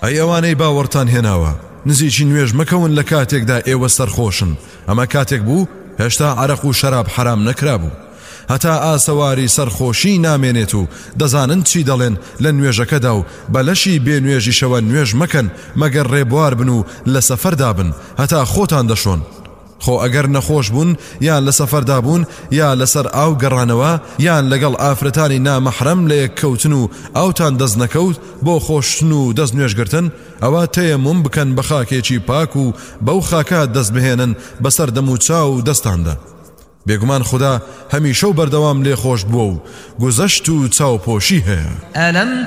ئەی ئەوانەی باوەڕتان هێناوە نزیکی نوێژ مەکەون لە کاتێکدا ئێوە سەرخۆشن ئەمە کاتێک بوو هێشتا عەرەق و شەراب حرام نەکرابوو هەتا ئاسەواری سەرخۆشی نامێنێت و دەزانن چی دەڵێن لە نوێژەکەدا و بەلەشی بێ نوێژیشەوە نوێژ مەکەن مەگەر ڕێبوار بن و لە سەفەردا بن هەتا خۆتان دەشۆن خۆ ئەگەر نەخۆش بوون یان لە سەفەردا بوون یا لەسەر ئاو گەڕانەوە یان لەگەڵ ئافرەتانی نامەحرەم لە یەککەوتن و ئاوتان دەست نەکەوت بۆ خۆشتن و دەست نوێژگرتن ئەوە تەیەموم بکەن بە خاکێکی پاک و بەو خاکە دەست بهێنن بەسەر دەم و چاو و دەستاندا بێگومان خدا هەمیشە و بەردەوام لێ خۆش بووە و گوزەشت و چاوپۆشی هەیە